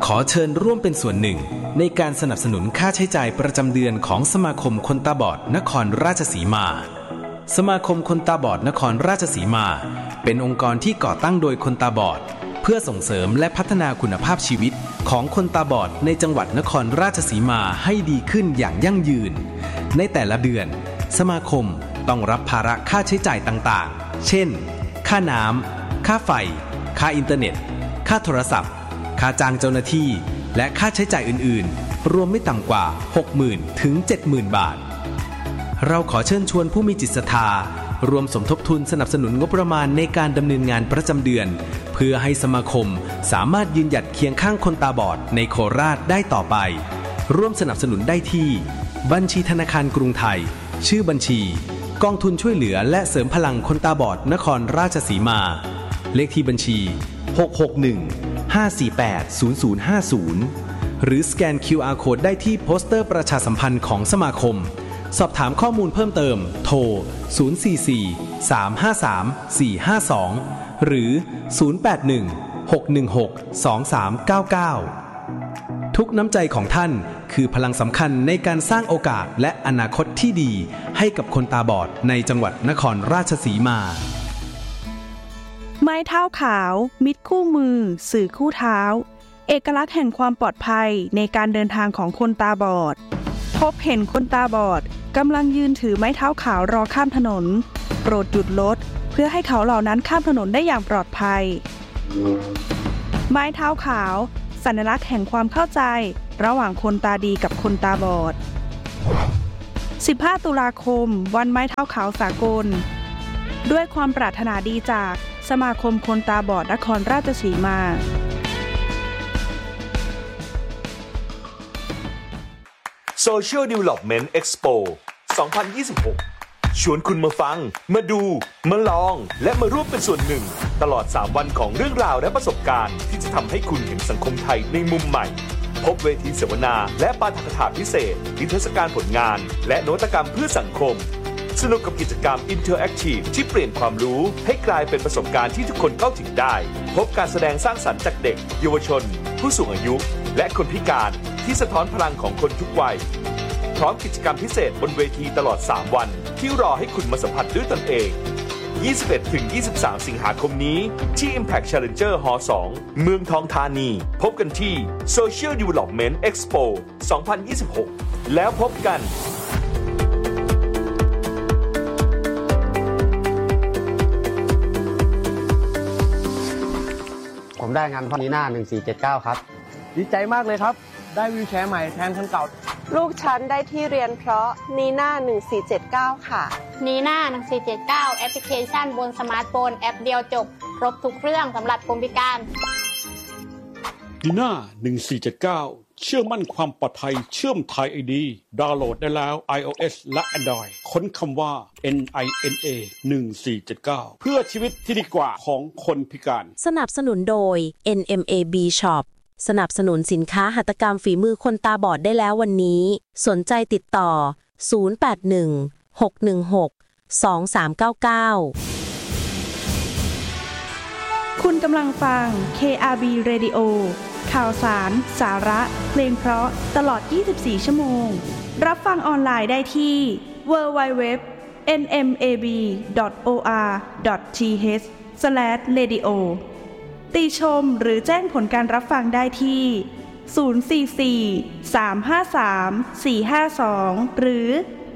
ขอเชิญร่วมเป็นส่วนหนึ่งในการสนับสนุนค่าใช้จ่ายประจำเดือนของสมาคมคนตาบอดนครราชสีมาสมาคมคนตาบอดนครราชสีมาเป็นองค์กรที่ก่อตั้งโดยคนตาบอดเพื่อส่งเสริมและพัฒนาคุณภาพชีวิตของคนตาบอดในจังหวัดนครราชสีมาให้ดีขึ้นอย่างยั่งยืนในแต่ละเดือนสมาคมต้องรับภาระค่าใช้จ่ายต่างๆเช่นค่าน้ำค่าไฟค่าอินเทอร์เน็ตค่าโทรศัพท์ค่าจ้างเจ้าหน้าที่และค่าใช้จ่ายอื่นๆรวมไม่ต่ำกว่า 60,000 ถึง 70,000 บาทเราขอเชิญชวนผู้มีจิตศรัทธารวมสมทบทุนสนับสนุนงบประมาณในการดำเนินงานประจำเดือนเพื่อให้สมาคมสามารถยืนหยัดเคียงข้างคนตาบอดในโคราชได้ต่อไปร่วมสนับสนุนได้ที่บัญชีธนาคารกรุงไทยชื่อบัญชีกองทุนช่วยเหลือและเสริมพลังคนตาบอดนครราชสีมาเลขที่บัญชี661-548-0050หรือสแกน QR Code ได้ที่โปสเตอร์ประชาสัมพันธ์ของสมาคมสอบถามข้อมูลเพิ่มเติมโทร044-353-452หรือ081-616-2399ทุกน้ำใจของท่านคือพลังสำคัญในการสร้างโอกาสและอนาคตที่ดีให้กับคนตาบอดในจังหวัดนครราชสีมาไม้เท้าขาวมิตรคู่มือสื่อคู่เท้าเอกลักษณ์แห่งความปลอดภัยในการเดินทางของคนตาบอดพบเห็นคนตาบอดกำลังยืนถือไม้เท้าขาวรอข้ามถนนโปรดหยุดรถเพื่อให้เขาเหล่านั้นข้ามถนนได้อย่างปลอดภัยไม้เท้าขาวสัญลักษณ์แห่งความเข้าใจระหว่างคนตาดีกับคนตาบอด15 ตุลาคมวันไม้เท้าขาวสากลด้วยความปรารถนาดีจากสมาคมคนตาบอดนครราชสีมา Social Development Expo 2026 ชวนคุณมาฟังมาดูมาลองและมาร่วมเป็นส่วนหนึ่งตลอด3วันของเรื่องราวและประสบการณ์ที่จะทำให้คุณเห็นสังคมไทยในมุมใหม่พบเวทีเสวนาและปาฐกถาพิเศษนิทรรศการผลงานและนวัตกรรมเพื่อสังคมสนุกกับกิจกรรม Interactive ที่เปลี่ยนความรู้ให้กลายเป็นประสบการณ์ที่ทุกคนเข้าถึงได้พบการแสดงสร้างสรรค์จากเด็กเยาวชนผู้สูงอายุและคนพิการที่สะท้อนพลังของคนทุกวัยพร้อมกิจกรรมพิเศษบนเวทีตลอด3วันที่รอให้คุณมาสัมผัสด้วยตนเอง 21-23 สิงหาคมนี้ที่ Impact Challenger Hall 2 เมืองทองธานีพบกันที่ Social Development Expo 2026 แล้วพบกันผมได้งานพ่อนีน่า1479ครับดีใจมากเลยครับได้วีลแชร์ใหม่แทนคันเก่าลูกฉันได้ที่เรียนเพราะนีน่า1479ค่ะนีน่า1479แอปพลิเคชันบนสมาร์ทโฟนแอปเดียวจบครบทุกเรื่องสำหรับคนพิการนีน่า1479เชื่อมั่นความปลอดภัยเชื่อมไทย ID ดาวน์โหลดได้แล้ว iOS และ Android ค้นคำว่า NINA 1479เพื่อชีวิตที่ดีกว่าของคนพิการสนับสนุนโดย NMAB Shop สนับสนุนสินค้าหัตถกรรมฝีมือคนตาบอดได้แล้ววันนี้สนใจติดต่อ 081-616-2399คุณกำลังฟัง KRB Radio ข่าวสารสาระเพลงเพราะตลอด24ชั่วโมงรับฟังออนไลน์ได้ที่ www.nmab.or.th/radio ติชมหรือแจ้งผลการรับฟังได้ที่044-353-452หรือ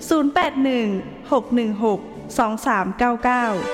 081-616-2399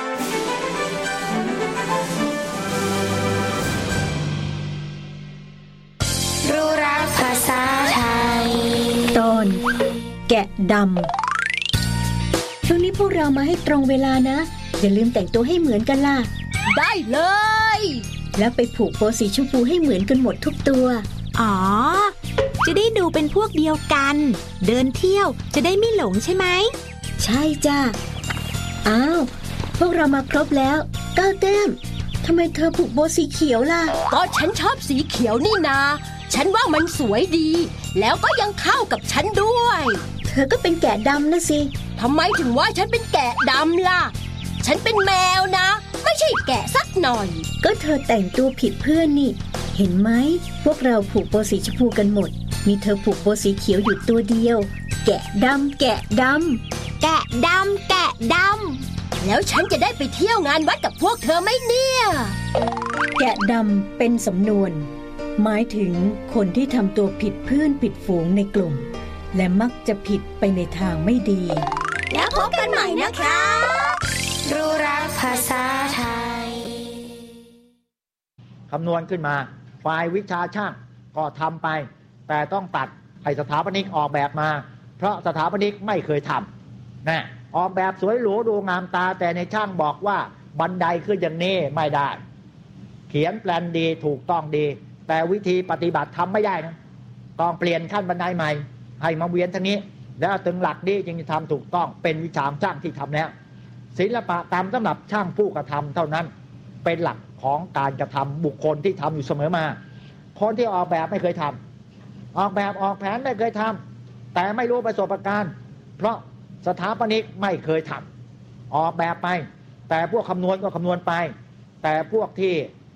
รู้รักภาษาไทยตอนแกะดำช่วงนี้พวกเรามาให้ตรงเวลานะอย่าลืมแต่งตัวให้เหมือนกันล่ะได้เลยแล้วไปผูกโบสีชมพูให้เหมือนกันหมดทุกตัวอ๋อจะได้ดูเป็นพวกเดียวกันเดินเที่ยวจะได้ไม่หลงใช่ไหมใช่จ้ะอ้าวพวกเรามาครบแล้ว9 แต้มทำไมเธอผูกโบสีเขียวล่ะก็ฉันชอบสีเขียวนี่นาฉันว่ามันสวยดีแล้วก็ยังเข้ากับฉันด้วยเธอก็เป็นแกะดำนะสิทำไมถึงว่าฉันเป็นแกะดำล่ะฉันเป็นแมวนะไม่ใช่แกะสักหน่อยก็เธอแต่งตัวผิดเพื่อนนี่เห็นไหมพวกเราผูกโบสีชมพูกันหมดมีเธอผูกโบสีเขียวอยู่ตัวเดียวแกะดำแกะดำแกะดำแกะดำแล้วฉันจะได้ไปเที่ยวงานวัดกับพวกเธอไหมเนี่ยแกะดำเป็นสำนวนหมายถึงคนที่ทำตัวผิดเพื่อนผิดฝูงในกลุ่มและมักจะผิดไปในทางไม่ดีแล้วพบกันใหม่นะครับรู้รักภาษาไทยคำนวณขึ้นมาฝ่ายวิชาช่างก็ทำไปแต่ต้องตัดให้สถาปนิกออกแบบมาเพราะสถาปนิกไม่เคยทำนะออกแบบสวยหรูดูงามตาแต่ในช่างบอกว่าบันไดขึ้นอย่างนี้ไม่ได้เขียนแปลนดีถูกต้องดีแต่วิธีปฏิบัติทำไม่ได้นะต้องเปลี่ยนขั้นบันไดใหม่ให้มาเวียนทางนี้แล้วตึงหลักนี้จึงจะทำถูกต้องเป็นวิชาช่างที่ทำแล้วศิลปะตามสำหรับช่างผู้กระทำเท่านั้นเป็นหลักของการกระทำบุคคลที่ทำอยู่เสมอมาคนที่ออกแบบไม่เคยทำออกแบบออกแผนไม่เคยทำแต่ไม่รู้ประสบการณ์เพราะสถาปนิกไม่เคยทำออกแบบไปแต่พวกคำนวณก็คำนวณไปแต่พวกที่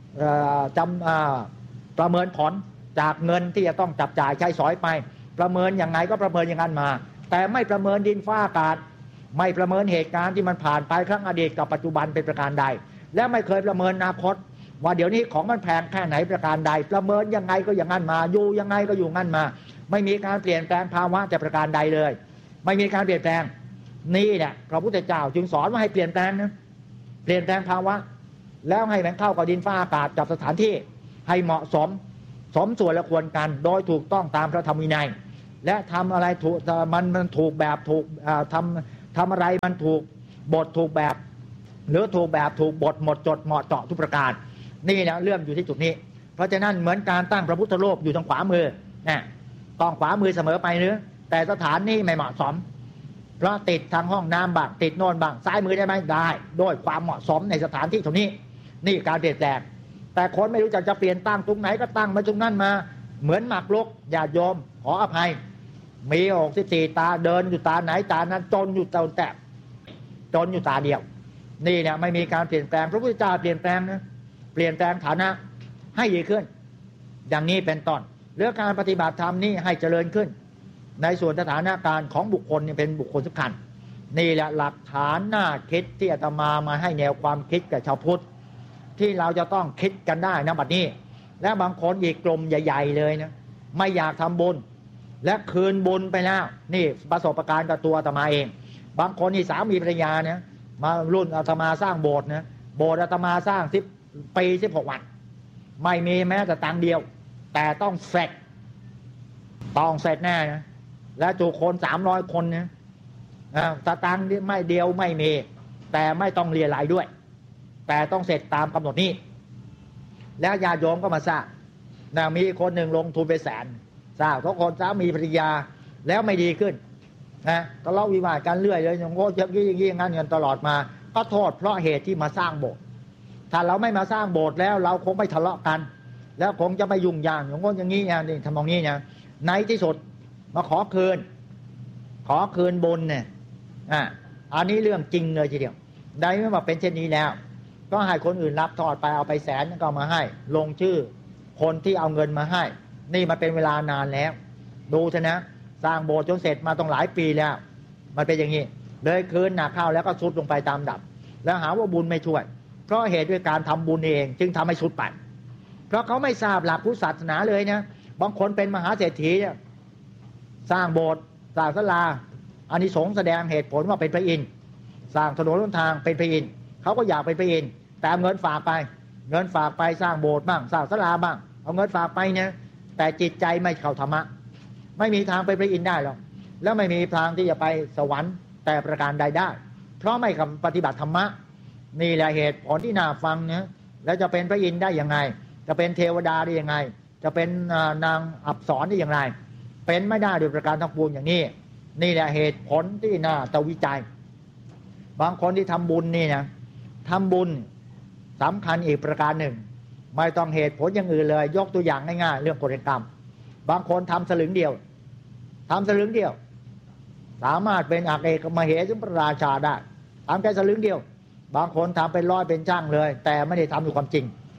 ประเมินผลจากเงินที่จะต้องจับจ่ายใช้สอยไปประเมินอย่างไงก็ประเมินอย่างนั้นมาแต่ไม่ประเมินดินฟ้าอากาศไม่ประเมินเหตุการณ์ที่มันผ่านไปครั้งอดีตกับปัจจุบันเป็นประการใดและไม่เคยประเมินอนาคตว่าเดี๋ยวนี้ของมันแพงแค่ไหนประการใดประเมินยังไงก็อย่างนั้นมาอยู่ยังไงก็อยู่งั้นมาไม่มีการเปลี่ยนแปลงภาวะแต่ประการใดเลยไม่มีการเปลี่ยนแปลงนี่แหละพระพุทธเจ้าจึงสอนว่าให้เปลี่ยนแปลงนะเปลี่ยนแปลงภาวะแล้วให้มันเข้ากับดินฟ้าอากาศกับสถานที่ให้เหมาะสมสมส่วนและควรกันโดยถูกต้องตามพระธรรมวินัยและทำอะไรถูกมันถูกแบบถูกทำอะไรมันถูกบทถูกแบบหรือถูกแบบถูกบทหมดจดเหมาะเจาะทุกประการนี่นะเรื่องอยู่ที่จุดนี้เพราะฉะนั้นเหมือนการตั้งพระพุทธรูปอยู่ทางขวามือนะต้องขวามือเสมอไปเนื้อแต่สถานนี้ไม่เหมาะสมเพราะติดทางห้องน้ำบ้างติดโน่นบ้างซ้ายมือได้ไหมได้โดยความเหมาะสมในสถานที่ตรงนี้นี่การเปลี่ยนแปลงแต่คนไม่รู้จักจะเปลี่ยนตั้งตรงไหนก็ตั้งมาตรงนั้นมาเหมือนหมากรุกญาติโยมขออภัยมี64ตาเดินอยู่ตาไหนตานั้นจนอยู่ตาแตกจนอยู่ตาเดียวนี่เนี่ยไม่มีการเปลี่ยนแปลงพระพุทธเจ้าเปลี่ยนแปลงนะเปลี่ยนแปลงฐานะให้ดีขึ้นอย่างนี้เป็นต้นเรื่องการปฏิบัติธรรมนี่ให้เจริญขึ้นในส่วนสถานการณ์ของบุคคลนี่เป็นบุคคลสำคัญนี่แหละหลักฐานน่าคิดที่อาตมาให้แนวความคิดกับชาวพุทธที่เราจะต้องคิดกันได้นะบัดนี้และบางคนอีกกลุ่มใหญ่ๆเลยนะไม่อยากทำบุญและคืนบุญไปแล้วนี่ประสบการณ์กับตัวอาตมาเองบางคนนี่สามีภรรยาเนี่ยมารุ่นอาตมาสร้างโบสถ์นะโบสถ์อาตมาสร้าง10 ปี16 วันไม่มีแม้แต่ตังค์เดียวแต่ต้องเสร็จแน่นะและจุคน300 คนนะสตางค์ไม่เดียวไม่มีแต่ไม่ต้องเรียรายด้วยแต่ต้องเสร็จตามกำหนดนี้แล้วญาติโยมก็มาสร้างนะมีคนหนึ่งลงทุนไป100,000สร้างทุกคนสามีภรรยาแล้วไม่ดีขึ้นนะทะเลาะวิวาทกันเรื่อยเลยอย่างโง่อย่างนี้งั้นเงินตลอดมาก็โทษเพราะเหตุที่มาสร้างโบสถ์ถ้าเราไม่มาสร้างโบสถ์แล้วเราคงไม่ทะเลาะกันแล้วคงจะไม่ยุ่งยากอย่างโง่อย่างนี้นี่ทำนองนี้นะในที่สุดมาขอคืนบุญเนี่ยอันนี้เรื่องจริงเลยทีเดียวได้ไม่มาเป็นเช่นนี้แล้วก็ให้คนอื่นรับทอดไปเอาไป100,000ก็มาให้ลงชื่อคนที่เอาเงินมาให้นี่มันเป็นเวลานานแล้วดูเถอะนะสร้างโบสถ์จนเสร็จมาต้องหลายปีแล้วมันเป็นอย่างนี้เลยคืนหนักเข้าแล้วก็สุดลงไปตามดับแล้วหาว่าบุญไม่ช่วยเพราะเหตุด้วยการทำบุญเองจึงทำให้สุดไปเพราะเขาไม่ทราบหลักพุทธศาสนาเลยนะบางคนเป็นมหาเศรษฐีเนี่ยสร้างโบสถ์สร้างศาลาอานิสงส์แสดงเหตุผลว่าเป็นพระอินทร์สร้างถนนหนทางเป็นพระอินทร์เขาก็อยากเป็นพระอินทร์แต่เงินฝากไปสร้างโบสถ์บ้างสร้างศาลาบ้างเอาเงินฝากไปเนี่ยแต่จิตใจไม่เข้าธรรมะไม่มีทางไปพระอินทร์ได้หรอกแล้วไม่มีทางที่จะไปสวรรค์แต่ประการใดได้เพราะไม่ปฏิบัติธรรมะนี่แหละเหตุผลที่น่าฟังนะแล้วจะเป็นพระอินทร์ได้ยังไงจะเป็นเทวดาได้ยังไงจะเป็นนางอัปสรได้อย่างไรเป็นไม่ได้โดยประการทั้งปวงอย่างนี้นี่แหละเหตุผลที่น่าตะวิจัยบางคนที่ทำบุญนี่นะทำบุญสำคัญอีกประการหนึ่งไม่ต้องเหตุผลอย่างอื่นเลยยกตัวอย่างง่ายๆเรื่องกฎกรรมบางคนทำสลึงเดียวสามารถเป็นอักเอกมเหสพระราชาได้ทำแค่สลึงเดียวบางคนทำเป็น100เป็นช่างเลยแต่ไม่ได้ทำด้วยความจริง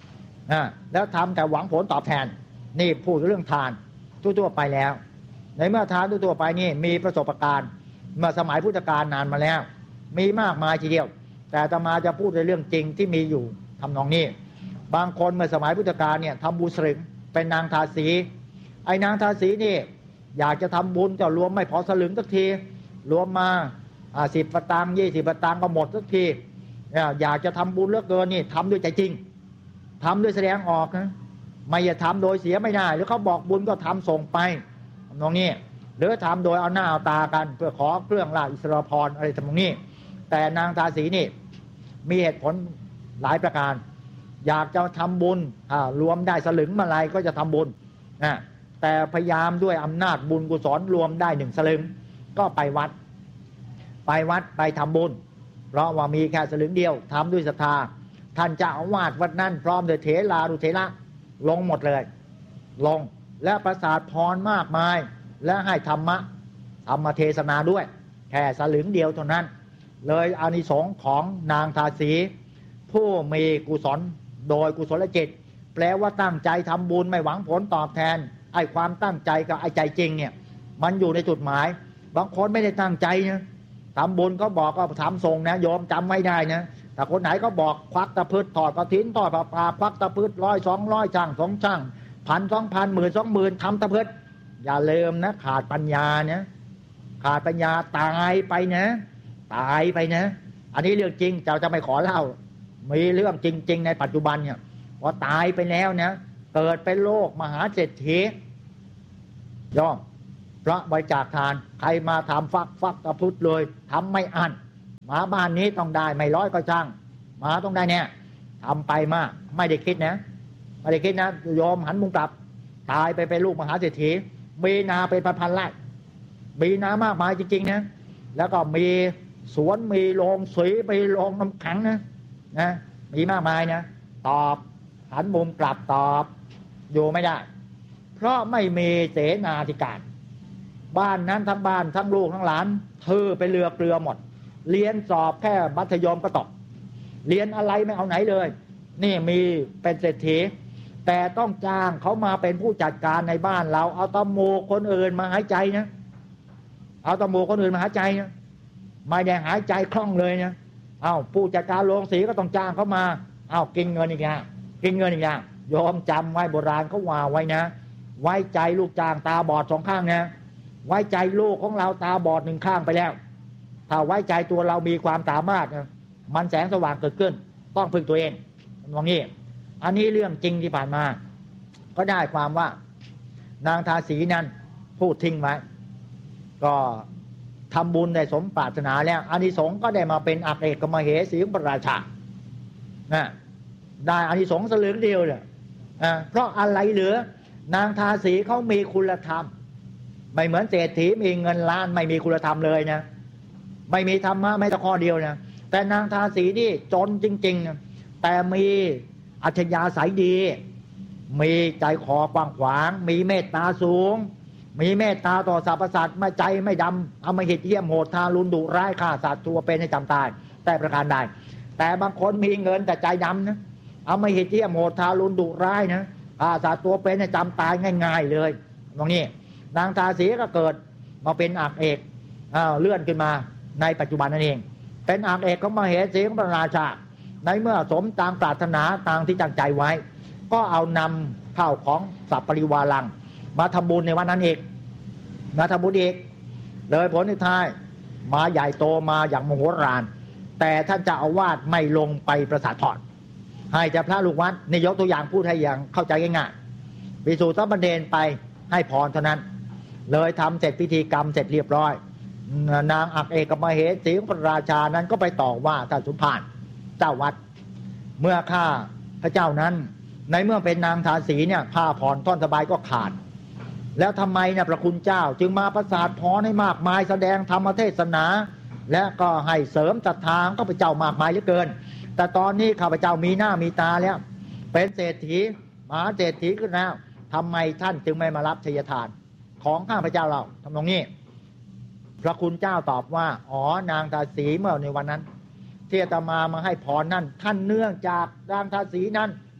แล้วทำแต่หวังผลตอบแทนนี่พูดเรื่องทานทั่วไปแล้วในเมื่อทานทั่วไปนี่มีประสบการณ์เมื่อสมัยพุทธกาลนานมาแล้วมีมากมายทีเดียวแต่อาตมาจะพูดในเรื่องจริงที่มีอยู่ทำนองนี้บางคนเมื่อสมัยพุทธกาลเนี่ยทำบุญสลึงเป็นนางทาสีไอ้นางทาสีนี่อยากจะทำบุญจะรวมไม่พอสลึงสักทีรวมมา10 สตางค์20 สตางค์ก็หมดสักทีอยากจะทำบุญเหลือเกินนี่ทำด้วยใจจริงทำด้วยแสดงออกนะไม่จะทำโดยเสียไม่ได้หรือเขาบอกบุญก็ทำส่งไปตรงนี้หรือทำโดยเอาหน้าเอาตากันเพื่อขอเครื่องราชอิสรภรณ์อะไรตรงนี้แต่นางทาสีนี่มีเหตุผลหลายประการอยากจะทำบุญรวมได้สลึงมาลัยก็จะทำบุญแต่พยายามด้วยอำนาจบุญกุศลรวมได้1 สลึงก็ไปวัดไปทำบุญเพราะว่ามีแค่สลึงเดียวทำด้วยศรัทธาท่านเจ้าอาวาสวัดนั้นพร้อมด้วยเถรานุเถระลงหมดเลยลงและประสาทพรมากมายและให้ธรรมเทศนาด้วยแค่สลึงเดียวเท่านั้นเลยอานิสงส์ของนางทาสีผู้มีกุศลโดยกุศลจิตแปลว่าตั้งใจทำบุญไม่หวังผลตอบแทนไอ้ความตั้งใจกับไอ้ใจจริงเนี่ยมันอยู่ในจุดหมายบางคนไม่ได้ตั้งใจนะทำบุญก็บอกก็ทำส่งนะโยมจำไม่ได้นะแต่คนไหนก็บอกควักตะพืชถอดกฐินถอดปลาควักตะพืช100 200ช่าง2ช่าง1,000 2,000 10,000 20,000ทำตะพืชอย่าลืมนะขาดปัญญานะขาดปัญญาตายไปนะอันนี้เรื่องจริงเจ้าจะไม่ขอเล่ามีเรื่องจริงๆในปัจจุบันเนี่ยพอตายไปแล้วนะเกิดเป็นโลกมหาเศรษฐีย่อมพระบริจาคทานใครมาทำฟักตะพุทเลยทำไม่อั้นหมาบ้านนี้ต้องได้ไม่ร้อยก็ช่างหมาต้องได้เนี่ยทำไปมากไม่ได้คิดนะยอมหันมุมกลับตายไปเป็นลูกมหาเศรษฐีมีนาเป็นพันไร่มีนามากมายจริงๆนะแล้วก็มีสวนมีโรงสีมีโรงน้ำแข็งนะมีมากมายนะตอบหันมุมกลับตอบอยู่ไม่ได้เพราะไม่มีเสนาธิการบ้านนั้นทั้งบ้านทั้งลูกทั้งหลานไปเรือเกลือหมดเรียนสอบแค่มัธยมก็ตกเรียนอะไรไม่เอาไหนเลยนี่มีเป็นเศรษฐีแต่ต้องจ้างเขามาเป็นผู้จัดการในบ้านเราเอาตะโมคนอื่นมาหายใจนะไม่ได้หายใจคล่องเลยนะผู้จัดการโรงสีก็ต้องจ้างเขามากินเงินอีกอย่างยอมจำไว้โบราณเขาว่าไว้นะไว้ใจลูกจ้างตาบอด2 ข้างนะไว้ใจลูกของเราตาบอด1 ข้างไปแล้วถ้าไว้ใจตัวเรามีความสามารถนะมันแสงสว่างเกิดขึ้นต้องพึ่งตัวเองตรงนี้อันนี้เรื่องจริงที่ผ่านมาก็ได้ความว่านางทาสีนั้นพูดทิ้งไว้ก็ทำบุญได้สมปรารถนาแล้วอานิสงส์ก็ได้มาเป็นอักเอกมเหสีของพระราชาได้อานิสงส์สลึงเดียวเลยเพราะอะไรเหลือนางทาสีเขามีคุณธรรมไม่เหมือนเศรษฐีมีเงินล้านไม่มีคุณธรรมเลยนะไม่มีธรรมะไม่แต่ข้อเดียวนะแต่นางทาสีนี่จนจริงๆนะแต่มีอัจฉริยะสายดีมีใจคอกว้างขวางมีเมตตาสูงมีเมตตาต่อสรรพสัตว์ไม่ใจไม่ดำอำมหิตเหี้ยมโหดทารุณดุร้ายฆ่าสัตว์ตัวเป็นให้จำตายแต่ประการใดแต่บางคนมีเงินแต่ใจดำนะอำมหิตเหี้ยมโหดทารุณดุร้ายนะฆ่าสัตว์ตัวเป็นให้จำตายง่ายๆเลยตรงนี้นางทาสีก็เกิดมาเป็นอักเอกเลื่อนขึ้นมาในปัจจุบันนั่นเองเป็นอักเอกของมเหสีของพระราชาในเมื่อสมตามปรารถนาตามที่ตั้งใจไว้ก็เอานำข้าวของสัพปริวารังมาทำบุญในวันนั้นเองมาทำบุญอีกเลยผลที่ท้ายมาใหญ่โตมาอย่างมโหฬารแต่ท่านเจ้าอาวาสไม่ลงไปประสาทพรให้แต่พระลูกวัดนี่ยกตัวอย่างพูดให้อย่างเข้าใจง่ายๆภิกษุสามเณรไปให้พรเท่านั้นเลยทำเสร็จพิธีกรรมเสร็จเรียบร้อยนางอักเอกมเหสีของพระราชานั้นก็ไปต่อว่าท่านสุภาพเจ้าวัดเมื่อข้าพระเจ้านั้นในเมื่อเป็นนางทาสีเนี่ยผ้าผ่อนท่อนสบายก็ขาดแล้วทำไมเนี่ยพระคุณเจ้าจึงมาประสาทพรให้มากมายแสดงธรรมเทศนาและก็ให้เสริมศรัทธาข้าพเจ้ามากมายเหลือเกินแต่ตอนนี้ข้าพเจ้ามีหน้ามีตาแล้วเป็นเศรษฐีมหาเศรษฐีขึ้นแล้วทำไมท่านจึงไม่มารับชัยทานของข้าพเจ้าเราทำตรงนี้พระคุณเจ้าตอบว่านางทาสีเมื่อในวันนั้นที่อาตมาให้พรนั่นท่านเนื่องจากนางทาสีนั้น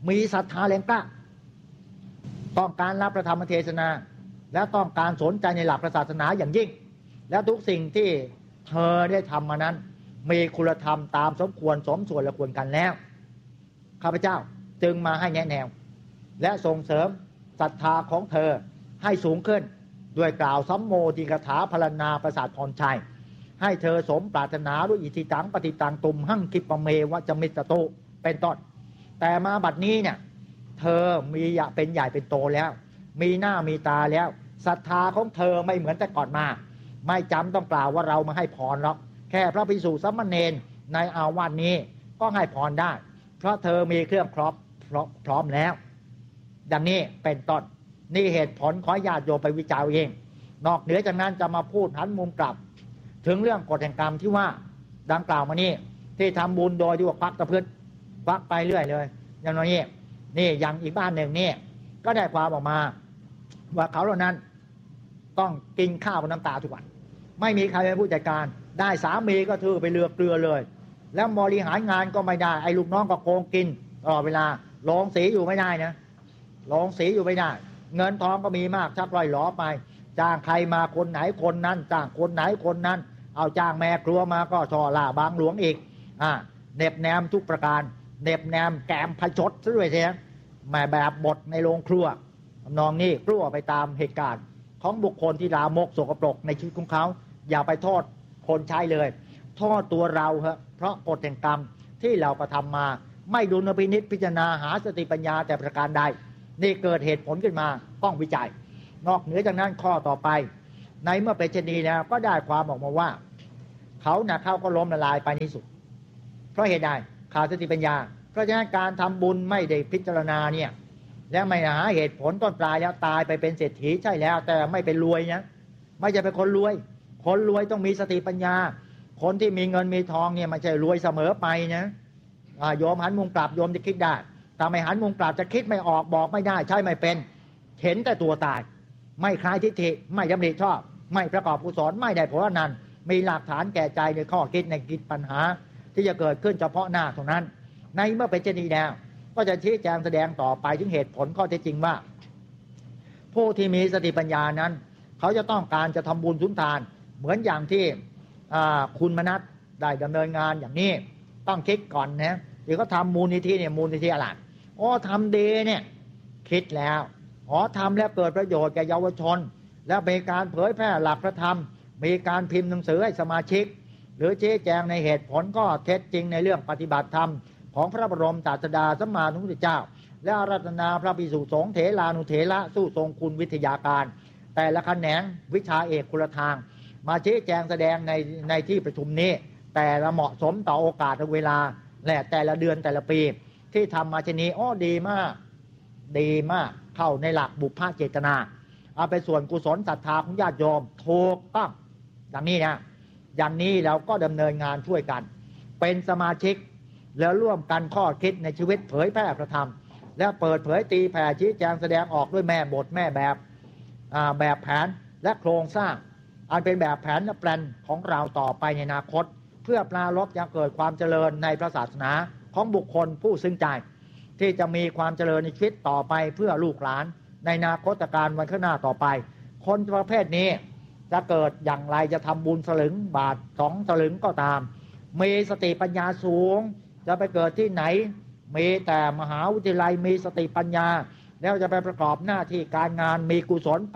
มีศรัทธาแรงกล้าต้องการรับพระธรรมเทศนาและต้องการสนใจในหลักศาสนาอย่างยิ่งและทุกสิ่งที่เธอได้ทำมานั้นมีคุณธรรมตามสมควรสมส่วนและควรกันแล้วข้าพเจ้าจึงมาให้แนะแนวและส่งเสริมศรัทธาของเธอให้สูงขึ้นด้วยกล่าวสัมโมทิกถาพรรณนาประสาทพรชัยให้เธอสมปรารถนาด้วยอิทธิตังปฏิตังตุมหั่งคิปเมวะจมิตโตเป็นต้นแต่มาบัดนี้เนี่ยเธอมีเป็นใหญ่เป็นโตแล้วมีหน้ามีตาแล้วศรัทธาของเธอไม่เหมือนแต่ก่อนมาไม่จำต้องกล่าวว่าเรามาให้พรหรอกแค่พระภิกษุสามเณรในอาวาสนี้ก็ให้พรได้เพราะเธอมีเครื่องพร้อมแล้วดังนี้เป็นต้นนี่เหตุผลขอญาติโยมไปวิจารณ์เองนอกเหนือจากนั้นจะมาพูดหันมุมกลับถึงเรื่องกฎแห่งกรรมที่ว่าดังกล่าวมานี่ที่ทำบุญโดยที่ว่าควักตะพื้นควักไปเรื่อยเลยอย่างนี้นี่อย่างอีกบ้านหนึ่งนี่ก็ได้ความออกมาว่าเขาเหล่านั้นต้องกินข้าวกับน้ำตาทุกวันไม่มีใครเป็นผู้จัดการได้สามีก็ถือไปเรือเกลือเลยแล้วบริหารงานก็ไม่ได้ไอ้ลูกน้องก็โกงกินตลอดเวลาลงสีอยู่ไม่ได้นะลงสีอยู่ไม่ได้เงินทองก็มีมากชักลอยหลอไปจ้างใครมาคนไหนคนนั้นจ้างคนไหนคนนั้นเอาจ้างแม่ครัวมาก็ช่อล่าบางหลวงอีกเน็บแนมทุกประการเน็บแนมแกมพชดซะด้วยเสียแม่แบบบทในโรงครัวน้องนี่กลัวไปตามเหตุการณ์ของบุคคลที่ลามกสกปรกในชีวิตของเขาอย่าไปโทษคนใช้เลยโทษตัวเราเพราะกฎแห่งกรรมที่เรากระทำมาไม่ดุลพินิจพิจารณาหาสติปัญญาแต่ประการใดนี่เกิดเหตุผลขึ้นมาต้องวิจัยนอกเหนือจากนั้นข้อต่อไปในเมื่อเป็นเช่นนี้แล้วก็ได้ความออกมาว่าเขาก็ล้มละลายไปในที่สุดเพราะเหตุใดขาดสติปัญญาเพราะฉะนั้นการทำบุญไม่ได้พิจารณาเนี่ยแล้วไม่หาเหตุผลต้นปลายแล้วตายไปเป็นเศรษฐีใช่แล้วแต่ไม่เป็นรวยนะไม่ใช่เป็นคนรวยคนรวยต้องมีสติปัญญาคนที่มีเงินมีทองเนี่ยไม่ใช่รวยเสมอไปนะโยมหันมุมกลับโยมจะคิดได้แต่ไม่หันมุมกลับจะคิดไม่ออกบอกไม่ได้ใช่ไม่เป็นเห็นแต่ตัวตายไม่คลายทิฏฐิไม่ดำริชอบไม่ประกอบกุศลไม่ได้ผลนั้นมีหลักฐานแก่ใจในข้อคิดในกิจปัญหาที่จะเกิดขึ้นเฉพาะหน้าเท่านั้นในเมื่อเป็นเช่นนี้แล้วก็จะชี้แจงแสดงต่อไปถึงเหตุผลข้อเท็จจริงว่าผู้ที่มีสติปัญญานั้นเขาจะต้องการจะทำบุญสุนทานเหมือนอย่างที่คุณมนัสได้ดำเนินงานอย่างนี้ต้องคิดก่อนนะเดี๋ยวก็ทำมูลนิธิเนี่ยมูลนิธิอะไรทำดีเนี่ยคิดแล้วทำแล้วเกิดประโยชน์แก่เยาวชนแล้วมีการเผยแพร่หลักพระธรรมมีการพิมพ์หนังสือให้สมาชิกหรือชี้แจงในเหตุผลก็เท็จจริงในเรื่องปฏิบัติธรรมของพระบรมศาสดาสัมมาสัมพุทธเจ้าและอาราธนาพระภิกษุสงฆ์เถรานุเถระสู้ทรงคุณวิทยาการแต่ละแขนงวิชาเอกคุณทางมาชี้แจงแสดงในที่ประชุมนี้แต่ละเหมาะสมต่อโอกาสเวลาและแต่ละเดือนแต่ละปีที่ทำมาเช่นนี้ดีมากเข้าในหลักบุพเพเจตนาเอาไปส่วนกุศลศรัทธาของญาติโยมถูกต้องดังนี้นะอย่างนี้เราก็ดำเนินงานช่วยกันเป็นสมาชิกแล้วร่วมกันข้อคิดในชีวิตเผยแพร่พระธรรมและเปิดเผยตีแผ่ชี้แจงแสดงออกด้วยแม่บทแม่แบบแผนและโครงสร้างอันเป็นแบบแผนและแปลนของเราต่อไปในอนาคตเพื่อปรารภยังเกิดความเจริญในพระศาสนาของบุคคลผู้ซึ้งใจที่จะมีความเจริญในชีวิตต่อไปเพื่อลูกหลานในอนาคตการวันข้างหน้าต่อไปคนประเภทนี้จะเกิดอย่างไรจะทำบุญสลึงบาท2สลึงก็ตามมีสติปัญญาสูงจะไปเกิดที่ไหนมีแต่มหาวิทยาลัยมีสติปัญญาแล้วจะไปประกอบหน้าที่การงานมีกุศล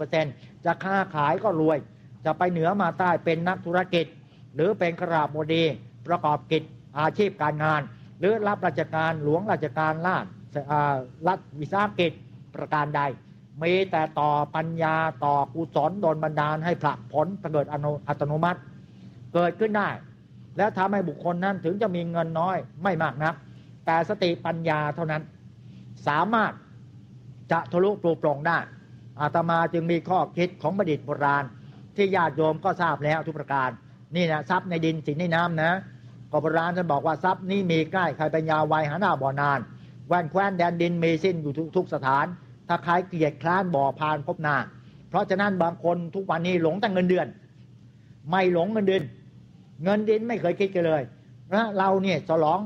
80% จะค้าขายก็รวยจะไปเหนือมาใต้เป็นนักธุรกิจหรือเป็นข้าราชบดีประกอบกิจอาชีพการงานหรือรับราชการหลวงราชการรัฐวิสาหกิจประการใดมีแต่ต่อปัญญาต่อกุศลโดนบันดาลให้ผลักผลเกิดอัตโนมัติเกิดขึ้นได้และทำให้บุคคลนั้นถึงจะมีเงินน้อยไม่มากนักแต่สติปัญญาเท่านั้นสามารถจะทะลุปลุกปลงได้อาตมาจึงมีข้อคิดของบัณฑิตโบราณที่ญาติโยมก็ทราบแล้วทุกประการนี่นะทรัพย์ในดินสินในน้ำนะก็โบราณท่านบอกว่าทรัพย์นี้มีใกล้ใครปัญญาไวหาหน้าบ่อนานแว่นแคว้นแดนดินมีสิ้นอยู่ทุกสถานถ้าใครเกียจคร้านบ่อพานพบนาเพราะฉะนั้นบางคนทุกวันนี้หลงแต่เงินเดือนไม่หลงเงินดินไม่เคยคิดกันเลยนะเราเนี่ยฉลอง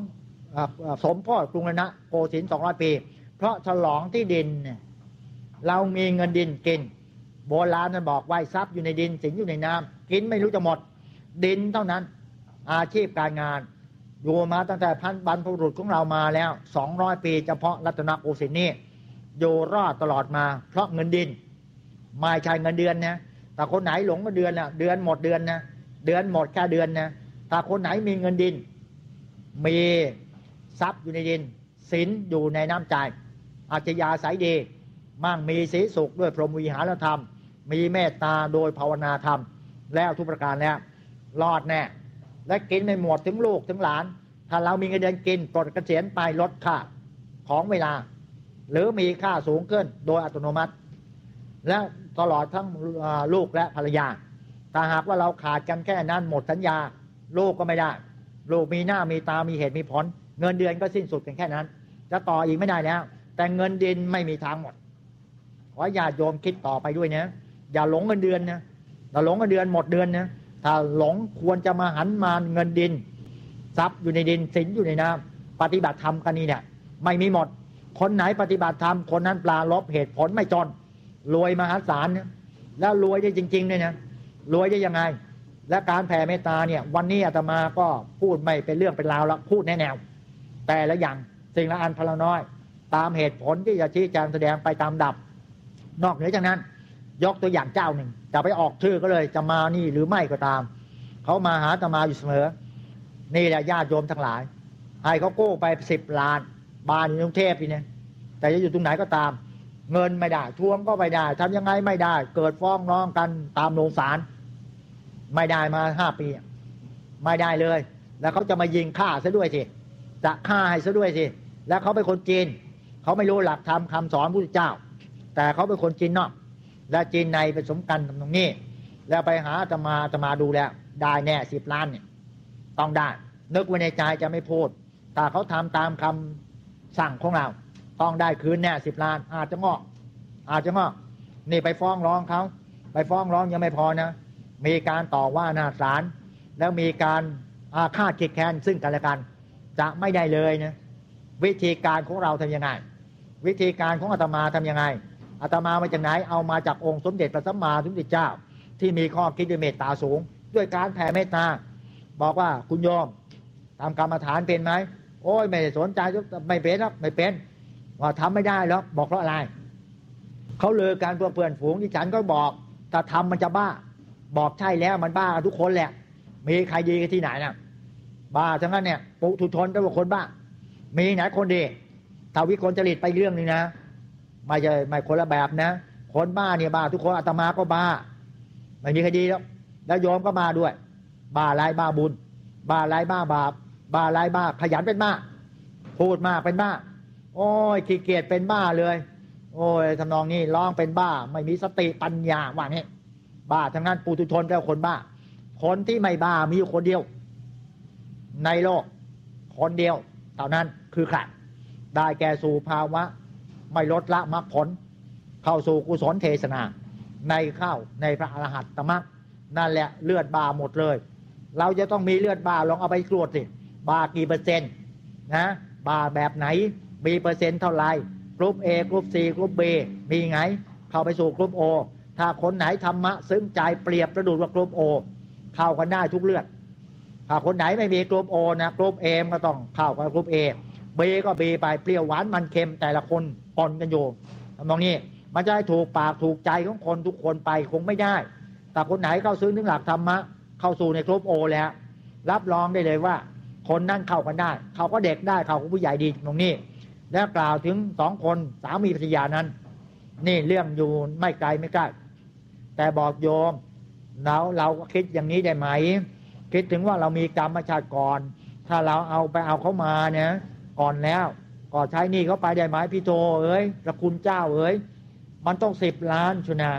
สมโภชกรุงรัตนโกสินทร์200 ปีเพราะฉลองที่ดินเรามีเงินดินกินโบราณนั้นบอกไว้ทรัพย์อยู่ในดินสินอยู่ในน้ำกินไม่รู้จะหมดดินเท่านั้นอาชีพการงานอยู่มาตั้งแต่บรรพบุรุษของเรามาแล้ว200 ปีเฉพาะรัตนโกสินทร์นี่อยู่รอดตลอดมาเพราะเงินดินไม่ใช่เงินเดือนนะแต่คนไหนหลงเงินเดือนนะเดือนหมดเดือนนะเดือนหมดแค่เดือนนะถ้าคนไหนมีเงินดินมีทรัพย์อยู่ในดินศีลอยู่ในน้ำใจอัจฉริยะสายดีมั่งมีสีสุขด้วยพรหมวิหารธรรมมีเมตตาโดยภาวนาธรรมแล้วทุกประการแล้วรอดแน่และกินไม่หมดถึงลูกถึงหลานถ้าเรามีเงินเดือนกินปลดเกษียณไปลดค่าของเวลาหรือมีค่าสูงขึ้นโดยอัตโนมัติและตลอดทั้งลูกและภรรยาถ้าหากว่าเราขาดกันแค่นั้นหมดสัญญาลูกก็ไม่ได้ลูกมีหน้ามีตามีเหตุมีผลเงินเดือนก็สิ้นสุดกันแค่นั้นจะต่ออีกไม่ได้แล้วแต่เงินดินไม่มีทางหมดขอญาติโยมคิดต่อไปด้วยนะอย่าหลงเงินเดือนนะถ้าหลงเงินเดือนหมดเดือนนะถ้าหลงควรจะมาหันมาเงินดินทรัพย์อยู่ในดินสินอยู่ในน้ำปฏิบัติธรรมกันนี่เนี่ยไม่มีหมดคนไหนปฏิบัติธรรมคนนั้นปลาลบเหตุผลไม่จนรวยมหาศาลนะแล้วรวยได้จริงๆเนี่ยนะรวยได้ยังไงและการแผ่เมตตาเนี่ยวันนี้อาตมาก็พูดไม่เป็นเรื่องเป็นราวแล้วพูดแนวแต่ละอย่างสิ่งละอันพละน้อยตามเหตุผลที่จะชี้แจงแสดงไปตามดับนอกเหนือจากนั้นยกตัวอย่างเจ้าหนึ่งจะไปออกชื่อก็เลยจะมานี่หรือไม่ก็ตามเขามาหาอาตมาอยู่เสมอนี่แหละญาติโยมทั้งหลายให้เขากู้ไป10 ล้านบ้านอยู่กรุงเทพนี่นะแต่จะอยู่ตรงไหนก็ตามเงินไม่ได้ทวงก็ไม่ได้ทำยังไงไม่ได้เกิดฟ้องร้องกันตามโรงศาลไม่ได้มา5 ปีไม่ได้เลยแล้วเขาจะมายิงฆ่าซะด้วยสิจะฆ่าให้ซะด้วยสิแล้วเขาเป็นคนจีนเขาไม่รู้หลักธรรมคำสอนพระพุทธเจ้าแต่เขาเป็นคนจีนนอกและจีนในผสมกันตรงนี้แล้วไปหาอาตมาดูแล้วได้แน่10 ล้านเนี่ยต้องได้นึกไว้ในใจจะไม่พูดแต่เขาทำตามคำสั่งของเราต้องได้คืนแน่10 ล้านอาจจะงอกนี่ไปฟ้องร้องเขาไปฟ้องร้องยังไม่พอนะมีการต่อว่าหน้าศาลแล้วมีการอาฆาตเกลียดแค้นซึ่งกันและกันจะไม่ได้เลยนะวิธีการของเราทำยังไงวิธีการของอาตมาทำยังไงอาตมามาจากไหนเอามาจากองค์สมเด็จพระสัมมาสัมพุทธเจ้าที่มีข้อคิดด้วยเมตตาสูงด้วยการแผ่เมตตาบอกว่าคุณโยมทำกรรมฐานเป็นไหมโอ้ยไม่สนใจไม่เป็นหรอกไม่เป็นว่าทำไม่ได้หรอกบอกเพราะอะไรเขาเลยการเพื่อนฝูงที่ฉันก็บอกถ้าทำมันจะบ้าบอกใช่แล้วมันบ้าทุกคนแหละมีใครดีกันที่ไหนนะบ้าทั้งนั้นเนี่ยปุถุชนก็บอกคนบ้ามีไหนคนดีถ้าวิกลจริตไปเรื่องนึงนะไม่คนละแบบนะคนบ้าเนี่ยบ้าทุกคนอาตมาก็บ้าไม่มีใครดีแล้วโยมก็มาด้วยบ้าร้ายบ้าบุญบ้าร้ายบ้าบาปบ้าร้ายบ้าขยันเป็นบ้าพูดมากเป็นบ้าโอ้ยขี้เกียจเป็นบ้าเลยโอ้ยทำนองนี้ร้องเป็นบ้าไม่มีสติปัญญาว่างี้บ้าทั้งนั้นปุถุชนแล้วคนบ้าคนที่ไม่บ้ามีอยู่คนเดียวในโลกคนเดียวเท่านั้นคือใครได้แก่สู่ภาวะไม่ลดละมรรคผลเข้าสู่กุศลเทศนาในพระอรหัตตมรรคนั่นแหละเลือดบ้าหมดเลยเราจะต้องมีเลือดบ้าลองเอาไปตรวจสิบ้ากี่เปอร์เซ็นต์นะบ้าแบบไหนมีเปอร์เซ็นต์เท่าไหร่กรุ๊ป A กรุ๊ป C กรุ๊ป B มีไงเข้าไปสู่กรุ๊ป O ถ้าคนไหนธรรมะซึ้งใจเปรียบประดุจว่ากรุ๊ป O เข้ากันได้ทุกเลือดถ้าคนไหนไม่มีกรุ๊ป O นะกรุ๊ป A ก็ต้องเข้ากับกรุ๊ป A B ก็ B ไปเปรี้ยวหวานมันเค็มแต่ละคนปนกันอยู่ตรงนี้มันจะให้ถูกปากถูกใจของคนทุกคนไปคงไม่ได้แต่คนไหนเข้าซึ้งถึงหลักธรรมะเข้าสู่ในกรุ๊ป O แล้วรับรองได้เลยว่าคนนั่นเข้ากันได้เขาก็เด็กได้เขาก็ผู้ใหญ่ดีตรงนี้แล้วกล่าวถึง2 คนสามีภรรยานั้นนี่เรื่องอยู่ไม่ไกลไม่ใกล้แต่บอกโยมเราก็คิดอย่างนี้ได้ไหมคิดถึงว่าเรามีกรรมชาติก่อนถ้าเราเอาเขามาเนี่ยก่อนแล้วก็ใช้หนี้เขาไปได้ไหมพี่โตเอ้ยพระคุณเจ้าเอ้ยมันต้อง10 ล้านชุนะ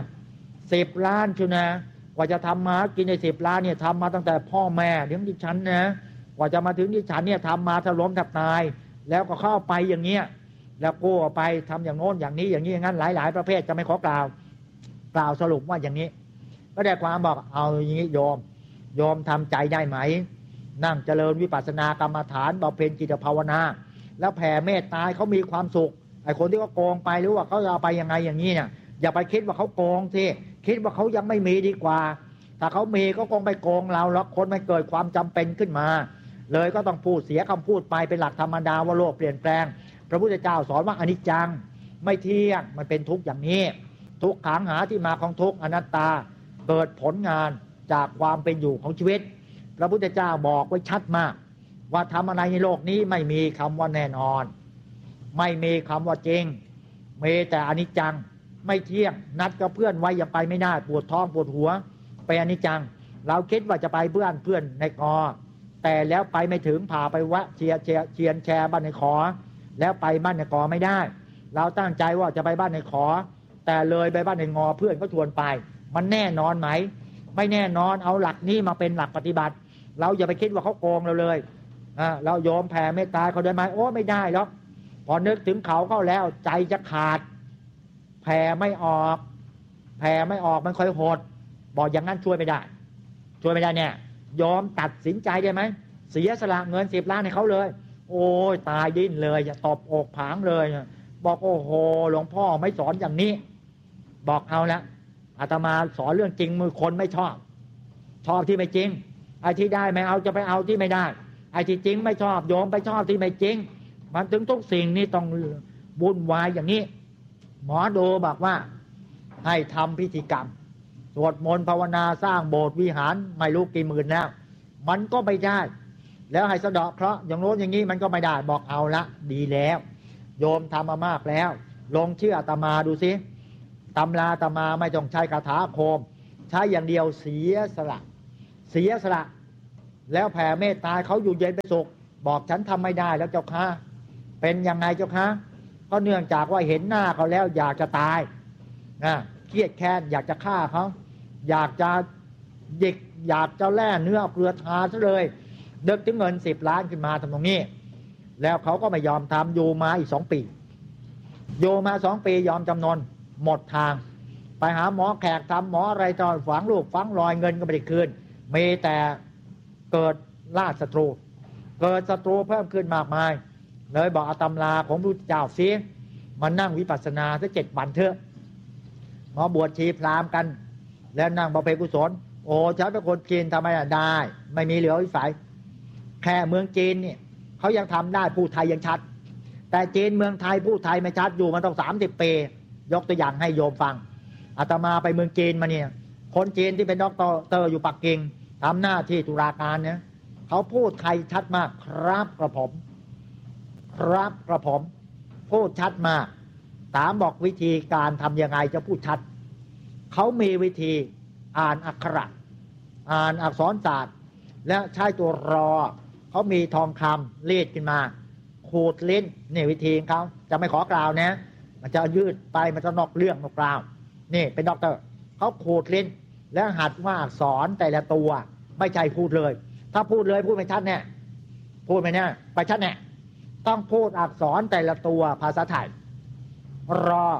10 ล้านชุนะกว่าจะทำมากินใน10 ล้านเนี่ยทำมาตั้งแต่พ่อแม่ถึงดิฉันนะกว่าจะมาถึงดิฉันเนี่ยทำมาถ้าล้มแทบตายแล้วก็เข้าไปอย่างเงี้ยแล้วกู้ไปทำอย่างโน้นอย่างนี้อย่างนี้อย่างนั้นหลายประเภทจะไม่ขอกล่าวสรุปว่าอย่างนี้ก็ได้ความบอกเอาอย่างนี้โยมทำใจได้ไหมนั่งเจริญวิปัสสนากรรมฐานบำเพ็ญจิตภาวนาแล้วแผ่เมตตาเขามีความสุขไอ้คนที่เขาโกงไปหรือว่าเขาจะเอาไปยังไงอย่างนี้เนี่ยอย่าไปคิดว่าเขาโกงสิคิดว่าเขายังไม่มีดีกว่าถ้าเขามีก็คงไปโกงเราแล้วคนมันเกิดความจำเป็นขึ้นมาเลยก็ต้องพูดเสียคำพูดไปเป็นหลักธรรมดาว่าโลกเปลี่ยนแปลงพระพุทธเจ้าสอนว่าอนิจจังไม่เที่ยงมันเป็นทุกข์อย่างนี้ทุกขังหาที่มาของทุกข์อนัตตาเกิดผลงานจากความเป็นอยู่ของชีวิตพระพุทธเจ้าบอกไว้ชัดมากว่าทำอะไรในโลกนี้ไม่มีคำว่าแน่นอนไม่มีคำว่าจริงมีแต่อนิจจังไม่เที่ยงนัดกับเพื่อนไว้ยังไปไม่ได้ปวดท้องปวดหัวไปอนิจจังเราคิดว่าจะไปเพื่อนในกอแต่แล้วไปไม่ถึงพาไปวะเชียนแชร์บ้านในขอแล้วไปบ้านในกอไม่ได้เราตั้งใจว่าจะไปบ้านในขอแต่เลยไปบ้านในงอเพื่อนก็ชวนไปมันแน่นอนไหมไม่แน่นอนเอาหลักนี้มาเป็นหลักปฏิบัติเราอย่าไปคิดว่าเขาโกงเราเลยเรายอมแผ่เมตตาเขาได้ไหมโอ้ไม่ได้หรอกพอนึกถึงเขาเข้าแล้วใจจะขาดแผ่ไม่ออกมันค่อยหดบอกอย่างนั้นช่วยไม่ได้เนี่ยยอมตัดสินใจได้ไหมเสียสละเงิน10 ล้านให้เขาเลยโอ้ยตายดิ้นเลยอย่าตบอกผางเลยบอกโอ้โหหลวงพ่อไม่สอนอย่างนี้บอกเอาละอาตมาสอนเรื่องจริงมือคนไม่ชอบที่ไม่จริงไอ้ที่ได้ไม่เอาจะไปเอาที่ไม่ได้ไอ้ที่จริงไม่ชอบโยมไปชอบที่ไม่จริงมันถึงทุกสิ่งนี่ต้องวุ่นวายอย่างนี้หมอดูบอกว่าให้ทำพิธีกรรมสวดมนต์ภาวนาสร้างโบสถ์วิหารไม่รู้กี่หมื่นแล้วมันก็ไม่ได้แล้วให้สะเดาะเคราะห์อย่างโน้นอย่างนี้มันก็ไม่ได้บอกเอาละดีแล้วโยมทำมามากแล้วลองเชื่ออาตมาดูสิตำราอาตมาไม่ต้องใช้คาถาอาคมใช้อย่างเดียวเสียสละแล้วแผ่เมตตาเขาอยู่เย็นเป็นสุขบอกฉันทำไม่ได้แล้วเจ้าค่ะเป็นยังไงเจ้าค่ะก็เนื่องจากว่าเห็นหน้าเขาแล้วอยากจะตายเครียดแค้นอยากจะฆ่าเขาอยากจะหยิกอยากจะแล่เนื้อเกลือทาซะเลยเดึกถึงเงิน10 ล้านขึ้นมาทำตรงนี้แล้วเขาก็ไม่ยอมทำอยู่มาอีก2 ปีอยู่มา2 ปียอมจำนนหมดทางไปหาหมอแขกทำหมออะไรตอนฝังลูกฝังรอยเงินก็ไม่ได้คืนมีแต่เกิดราชศัตรูเพิ่มขึ้นมากมายเลยบอกเอาตำราของพระพุทธเจ้าซิมานั่งวิปัสสนาสัก7 วันเถอะหมอบวชชีพราหมณ์กันแล้วนั่งบำเพ็ญกุศลโอ้ฉันเป็นคนจีนทำไมได้ไม่มีเหลือวิสัยแค่เมืองจีนเนี่ยเขายังทำได้พูดไทยยังชัดแต่จีนเมืองไทยพูดไทยไม่ชัดอยู่มันต้อง30 ปียกตัวอย่างให้โยมฟังอาตมาไปเมืองจีนมาเนี่ยคนจีนที่เป็นด็อกเตอร์อยู่ปักกิ่งทำหน้าที่ตุลาการเนี่ยเขาพูดไทยชัดมากครับกระผมพูดชัดมากถามบอกวิธีการทำยังไงจะพูดชัดเขามีวิธีอ่านอักขระอ่านอักษรศาสตร์และใช้ตัวรอเขามีทองคำรีดขึ้นมาขูดลิ้นนี่วิธีเขาจะไม่ขอกล่าวนะมันจะยืดไปมันจะนอกเรื่องนอกราวนี่เป็นด็อกเตอร์เขาขูดลิ้นแล้วหัดว่าอักษรแต่ละตัวไม่ใช่พูดเลยถ้าพูดเลยพูดไม่ชัดแน่พูดไม่แน่ไปชัดแน่ต้องพูดอักษรแต่ละตัวภาษาไทยรอ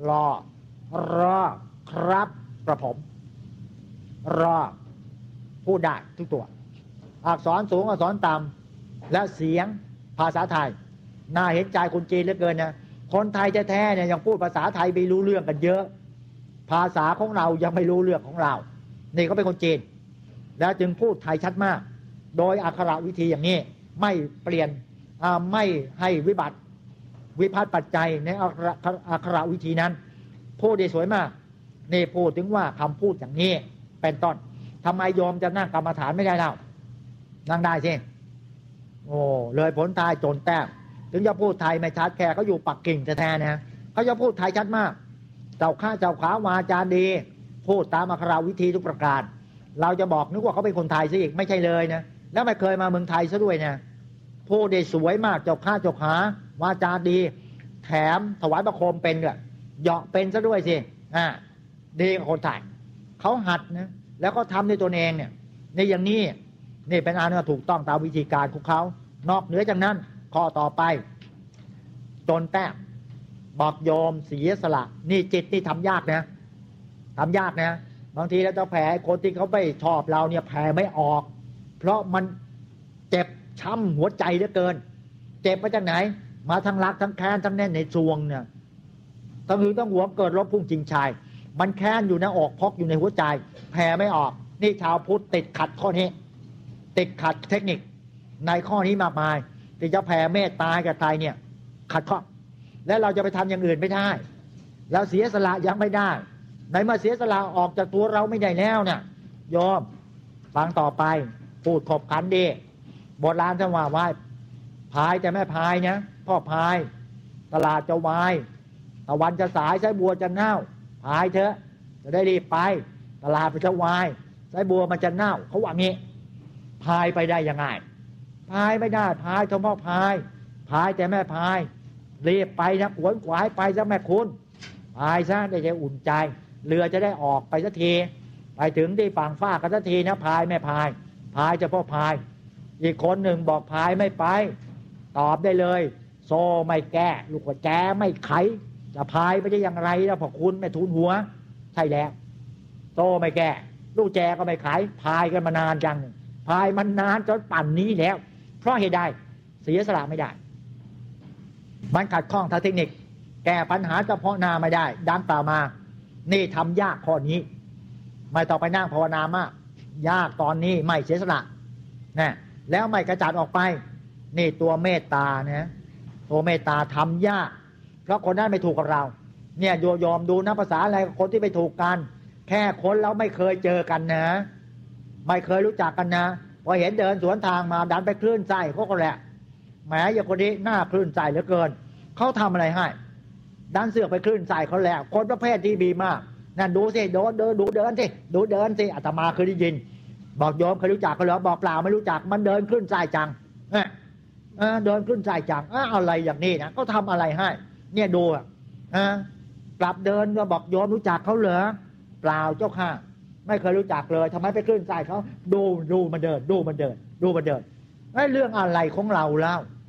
ครับกระผมรอพูดได้ทุกตัวอักษรสูงอักษรต่ำและเสียงภาษาไทยน่าเห็นใจคนจีนเหลือเกินนะคนไทยแท้ๆเนี่ยยังพูดภาษาไทยไม่รู้เรื่องกันเยอะภาษาของเรายังไม่รู้เรื่องของเรานี่เขาเป็นคนจีนแล้วจึงพูดไทยชัดมากโดยอักขระวิธีอย่างนี้ไม่เปลี่ยนไม่ให้วิพัฒน์ปัจจัยในอักขระวิธีนั้นพูดได้สวยมากนี่พูดถึงว่าคำพูดอย่างนี้เป็นต้นทำไมโยมจะนั่งกรรมฐานไม่ได้เล่านั่งได้สิโอ้เลยผลตายจนแต้มถึงจะพูดไทยไม่ชัดแค่เขาอยู่ปักกิ่งแท้ๆนะเขาจะพูดไทยชัดมากเจ้าข้าเจ้าขาวาจาดีพูดตามอักขระวิธีทุกประการเราจะบอกนึกว่าเขาเป็นคนไทยซะอีกไม่ใช่เลยนะแล้วไม่เคยมาเมืองไทยซะด้วยนะพูดได้สวยมากเจ้าข้าเจ้าขาวาจาดีแถมถวายบังคมเป็นด้วยเหาะเป็นซะด้วยสิดีกับคนไทยเขาหัดนะแล้วก็ทำในตัวเองเนี่ยในอย่างนี้นี่เป็นอันว่าถูกต้องตามวิธีการของเขานอกเหนือจากนั้นข้อต่อไปจนแต้มบอกโยมเสียสละนี่จิตนี่ทำยากนะบางทีแล้วจะแผ่คนที่เขาไม่ชอบเราเนี่ยแผ่ไม่ออกเพราะมันเจ็บช้ำหัวใจเหลือเกินเจ็บมาจากไหนมาทั้งรักทั้งแค้นทั้งแน่นในซวงเนี่ยทั้งหือทั้งหัวเกิดรบพุ่งจริงชายมันแค้นอยู่ในอกพอกอยู่ในหัวใจแผ่ไม่ออกนี่ชาวพุทธติดขัดข้อนี้ติดขัดเทคนิคในข้อนี้มากมายที่จะแผ่เมตตากับใครเนี่ยขัดข้องและเราจะไปทำอย่างอื่นไม่ได้เราเสียสละยังไม่ได้ในเมื่อเสียสละออกจากตัวเราไม่ได้แล้วเนี่ยยอมฟังต่อไปพูดขบขันดีโบราณท่านว่าไว้พายแต่แม่พายนะพ่อพายตลาดจะวายตะวันจะสายสายบัวจะเน่าพายเถอะจะได้รีบไปตลาดมันจะวายสายบัวมันจะเน่าเขาว่างี้พายไปได้ยังไงพายไม่ได้พายเฉพาะพายแต่แม่พายรีบไปนะขวนขวายไปซะแม่คุณพายซะได้จะอุ่นใจเรือจะได้ออกไปสักทีไปถึงที่ฝั่งฟ้ากันสักทีนะพายแม่พายเฉพาะพายอีกคนหนึ่งบอกพายไม่ไปตอบได้เลยโซ่ไม่แก้ลูกแจไม่ไขจะพายไปได้อย่างไรแล้วพอคุณแม่ทุนหัวใช่แล้วโซ่ไม่แก้ลูกแจก็ไม่ไขพายกันมานานจังพายมันนานจนปั่นนี้แล้วเพราะเหตุใดเสียสละไม่ได้มันขัดข้องทางเทคนิคแก้ปัญหาเฉพาะหน้าไม่ได้ดังกล่าวมานี่ทำยากข้อนี้ไม่ต้องไปนั่งภาวนามากยากตอนนี้ไม่เสียสละนะแล้วไม่กระจัดออกไปนี่ตัวเมตตานะตัวเมตตาทำยากเพราะคนนั้นไม่ถูกกับเราเนี่ยยอมดูนะภาษาอะไรคนที่ไม่ถูกกันแค่คนเราไม่เคยเจอกันนะไม่เคยรู้จักกันนะพอเห็นเดินสวนทางมาดันไปคลื่นใจเขาก็แหละแหมอย่างคนนี้หน้าคลื่นใจเหลือเกินเขาทำอะไรให้ดันเสือกไปคลื่นใจเขาแล้วคนประเภทที่ดีมากนั่นดูสิเดินสิอาตมาเคยได้ยินบอกโยมเคยรู้จักเขาเหรอบอกเปล่าไม่รู้จักมันเดินคลื่นใจจังเดินคลื่นใจจังอะไรอย่างนี้นะเขาทำอะไรให้เนี่ยดูกลับเดินก็บอกโยมรู้จักเขาเหรอเปล่าเจ้าค่ะไม่เคยรู้จักเลยทำไมไปคลื่นใจเขาดูมันเดินไอ้เรื่องอะไรของเราเล่า